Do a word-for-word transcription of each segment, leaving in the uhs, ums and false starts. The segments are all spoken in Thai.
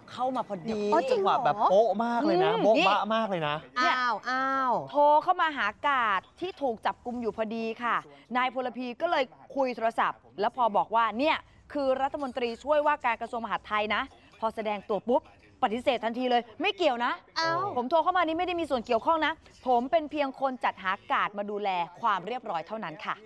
เข้ามาพอดีจังหวะแบบโป๊ะมากเลยนะโบ๊ะบะมากเลยนะอ้าวอ้าวโทรเข้ามาหากาดที่ถูกจับกุมอยู่พอดีค่ะนายพลพีก็เลยคุยโทรศัพท์แล้วพอบอกว่าเนี่ยคือรัฐมนตรีช่วยว่าการกระทรวงมหาดไทยนะพอแสดงตัวปุ๊บปฏิเสธทันทีเลยไม่เกี่ยวนะอ้าวผมโทรเข้ามานี้ไม่ได้มีส่วนเกี่ยวข้องนะผมเป็นเพียงคนจัดหากาดมาดูแลความเรียบร้อยเท่านั้นค่ะ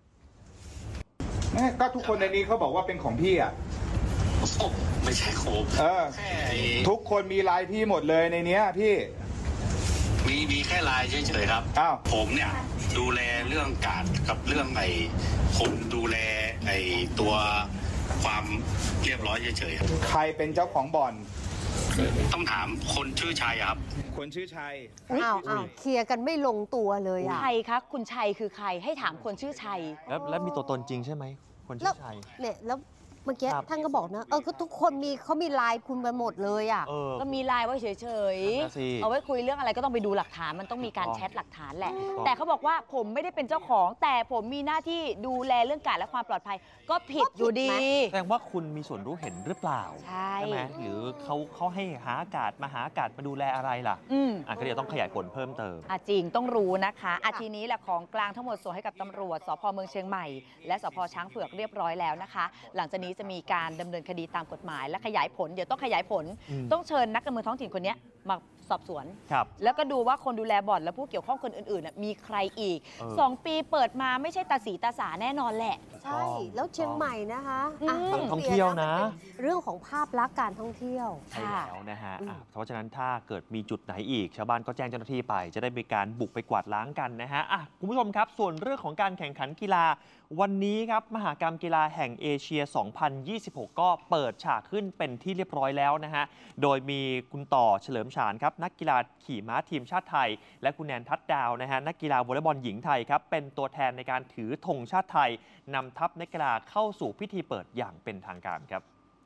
ก็ทุกคนในนี้เขาบอกว่าเป็นของพี่อ่ะไม่ใช่ผมเออทุกคนมีลายพี่หมดเลยในเนี้ยพี่มีมีแค่ลายเฉยๆครับอ้าวผมเนี่ยดูแลเรื่องการกับเรื่องไอ้คนดูแลไอ้ตัวความเรียบร้อยเฉยๆใครเป็นเจ้าของบ่อนต้องถามคนชื่อชัยครับคนชื่อชัยอ้าวอ้าวเคลียร์กันไม่ลงตัวเลยอ่ะใครคะคุณชัยคือใครให้ถามคนชื่อชัยแล้วแล้วมีตัวตนจริงใช่ไหมคนชื่อชัยเนี่ยแล้วเมื่อกี้ท่านก็บอกนะเออก็ทุกคนมีเขามีไลน์คุณไปหมดเลยอ่ะก็มีไลน์ไว้เฉยๆเอาไว้คุยเรื่องอะไรก็ต้องไปดูหลักฐานมันต้องมีการแชทหลักฐานแหละแต่เขาบอกว่าผมไม่ได้เป็นเจ้าของแต่ผมมีหน้าที่ดูแลเรื่องการและความปลอดภัยก็ผิดอยู่ดีแสดงว่าคุณมีส่วนรู้เห็นหรือเปล่าใช่ไหมหรือเขาเขาให้หาอากาศมาหาอากาศมาดูแลอะไรล่ะอืมอ่ะก็เดี๋ยวต้องขยายผลเพิ่มเติมอ่ะจริงต้องรู้นะคะอาทีนี้แหละของกลางทั้งหมดส่งให้กับตำรวจสภ.เมืองเชียงใหม่และสภ.ช้างเผือกเรียบร้อยแล้วนะคะหลังจากนี้จะมีการดำเนินคดีตามกฎหมายและขยายผลเดี๋ยวต้องขยายผลต้องเชิญนักการเมืองท้องถิ่นคนนี้มาสอบสวนแล้วก็ดูว่าคนดูแลบ่อนและผู้เกี่ยวข้องคนอื่นๆมีใครอีกสองปีเปิดมาไม่ใช่ตาสีตาสาแน่นอนแหละใช่แล้วเชียงใหม่นะคะต้องท่องเที่ยวนะเรื่องของภาพลักษณ์การท่องเที่ยวใช่แล้วนะฮะเพราะฉะนั้นถ้าเกิดมีจุดไหนอีกชาวบ้านก็แจ้งเจ้าหน้าที่ไปจะได้มีการบุกไปกวาดล้างกันนะฮะคุณผู้ชมครับส่วนเรื่องของการแข่งขันกีฬาวันนี้ครับมหกรรมกีฬาแห่งเอเชีย สองพันยี่สิบหก ก็เปิดฉากขึ้นเป็นที่เรียบร้อยแล้วนะฮะโดยมีคุณต่อเฉลิมฉานครับนักกีฬาขี่ม้าทีมชาติไทยและคุณแนนทัดดาวนะฮะนักกีฬาวอลเลย์บอลหญิงไทยครับเป็นตัวแทนในการถือธงชาติไทยนำทัพนักกีฬาเข้าสู่พิธีเปิดอย่างเป็นทางการครับ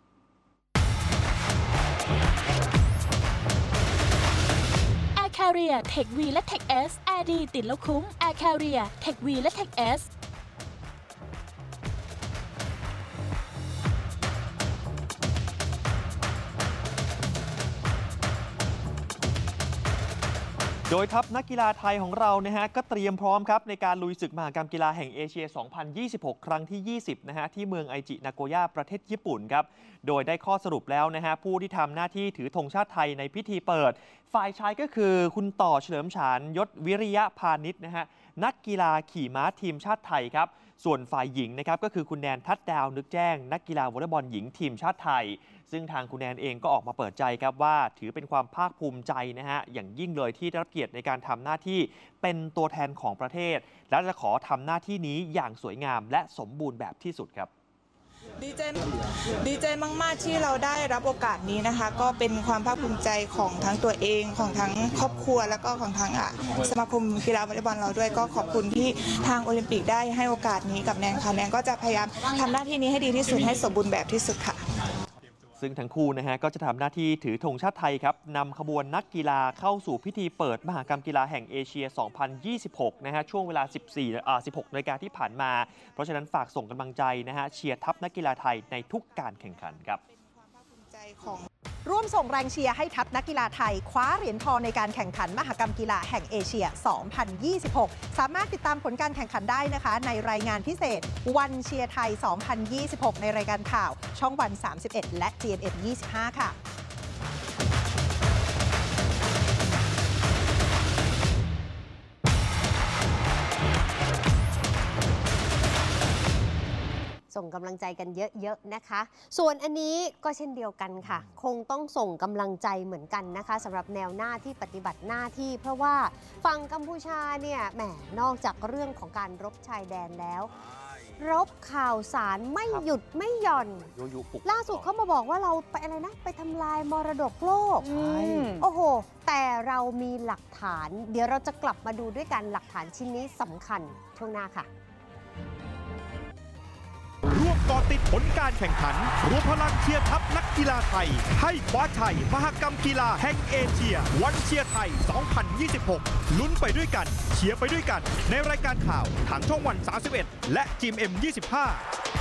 Air Carrier Tech V และ Tech S Air ดีติดแล้วคุ้ม Air Carrier Tech V และ Tech S โดยทัพนักกีฬาไทยของเรานะฮะก็เตรียมพร้อมครับในการลุยศึกมหกรรมกีฬาแห่งเอเชีย สองพันยี่สิบหก ครั้งที่ ยี่สิบ นะฮะที่เมืองไอจินาโกย่าประเทศญี่ปุ่นครับโดยได้ข้อสรุปแล้วนะฮะผู้ที่ทำหน้าที่ถือธงชาติไทยในพิธีเปิดฝ่ายชายก็คือคุณต่อเฉลิมฉานยศวิริยะพานิชนะฮะนักกีฬาขี่ม้าทีมชาติไทยครับส่วนฝ่ายหญิงนะครับก็คือคุณแนนทัดดาวนึกแจ้งนักกีฬาวอลเลย์บอลหญิงทีมชาติไทยซึ่งทางคุณแนนเองก็ออกมาเปิดใจครับว่าถือเป็นความภาคภูมิใจนะฮะอย่างยิ่งเลยที่ได้รับเกียรติในการทำหน้าที่เป็นตัวแทนของประเทศและจะขอทำหน้าที่นี้อย่างสวยงามและสมบูรณ์แบบที่สุดครับดีใจดีใจมากๆที่เราได้รับโอกาสนี้นะคะก็เป็นความภาคภูมิใจของทั้งตัวเองของทั้งครอบครัวแล้วก็ของทางสมาคมกีฬาวอลเลย์บอลเราด้วยก็ขอบคุณที่ทางโอลิมปิกได้ให้โอกาสนี้กับแนนค่ะแนนก็จะพยายามทำหน้าที่นี้ให้ดีที่สุดให้สมบูรณ์แบบที่สุดค่ะซึ่งทั้งคู่นะฮะก็จะทำหน้าที่ถือธงชาติไทยครับนำขบวนนักกีฬาเข้าสู่พิธีเปิดมหกรรมกีฬาแห่งเอเชีย สองพันยี่สิบหก นะฮะช่วงเวลา สิบสี่อ่าสิบหกนาฬิกาที่ผ่านมาเพราะฉะนั้นฝากส่งกำลังใจนะฮะเชียร์ทัพนักกีฬาไทยในทุกการแข่งขันครับร่วมส่งแรงเชียร์ให้ทัพนักกีฬาไทยคว้าเหรียญทองในการแข่งขันมหกรรมกีฬาแห่งเอเชีย สองพันยี่สิบหก สามารถติดตามผลการแข่งขันได้นะคะในรายงานพิเศษวันเชียร์ไทย สองพันยี่สิบหก ในรายการข่าวช่องวัน สามสิบเอ็ด และ จี เอ็ม เอ็ม ยี่สิบห้า ค่ะส่งกำลังใจกันเยอะๆนะคะส่วนอันนี้ก็เช่นเดียวกันค่ะคงต้องส่งกำลังใจเหมือนกันนะคะสำหรับแนวหน้าที่ปฏิบัติหน้าที่เพราะว่าฝั่งกัมพูชาเนี่ยแหมนอกจากเรื่องของการรบชายแดนแล้วรบข่าวสารไม่หยุดไม่หย่อนล่าสุดเขามาบอกว่าเราไปอะไรนะไปทำลายมรดกโลกโอ้โหแต่เรามีหลักฐานเดี๋ยวเราจะกลับมาดูด้วยกันหลักฐานชิ้นนี้สำคัญช่วงหน้าค่ะร่วมก่อติดผลการแข่งขันรวมพลังเชียร์ทัพนักกีฬาไทยให้คว้าชัยมหกรรมกีฬาแห่งเอเชียวันเชียร์ไทย สองพันยี่สิบหก ลุ้นไปด้วยกันเชียร์ไปด้วยกันในรายการข่าวทางช่องวัน สามสิบเอ็ด และ จี เอ็ม เอ็ม ยี่สิบห้า